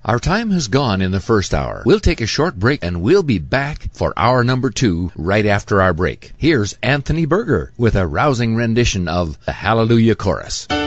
Our time has gone in the first hour. We'll take a short break, and we'll be back for hour number 2 right after our break. Here's Anthony Berger with a rousing rendition of the Hallelujah Chorus.